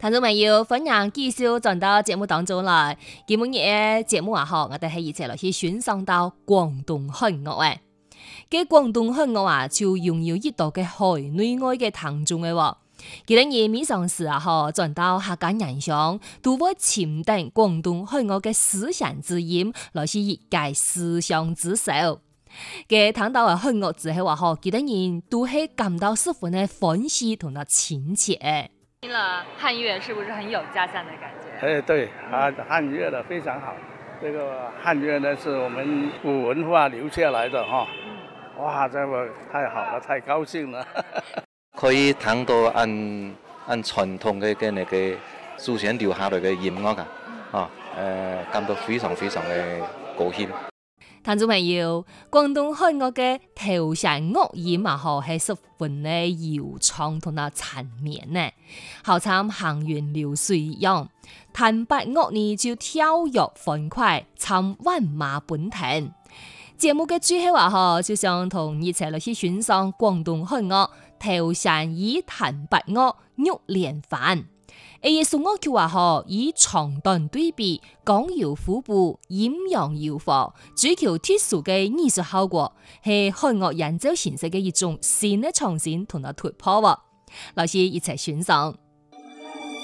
聽眾朋友，歡迎繼續轉到節目當中來。今日嘅節目我哋係一齊來去欣賞到廣東漢樂嘅。嘅廣東漢樂就擁有一道嘅海內外嘅聽眾嘅喎。佢哋每上時轉到客家人鄉，都會潛定廣東漢樂嘅思想之音，來是一介思想之首。嘅聽到嘅漢樂之後佢哋都係感到十分嘅歡喜同埋親切。聽了漢樂是不是很有家鄉的感覺？ 對，漢樂的非常好。這個漢樂呢，是我們古文化留下來的哈。哇，這個太好了，太高興了。 可以聽到按傳統嘅那個祖先留下來嘅音樂感到非常非常嘅高興。 聽眾朋友，廣東漢樂嘅頭聲樂音係十分嘅悠長同埋纏綿呢，好似行雲流水一樣。彈拔樂呢就跳躍歡快，像萬馬奔騰。節目嘅最後就想同一齊來去欣賞廣東漢樂頭聲以彈拔樂玉連環。一首樂曲以長短對比，剛柔互補，陰陽柔和，追求特殊嘅藝術效果，係漢樂演奏形式嘅一種新嘅創新同埋突破。來是一齊欣賞。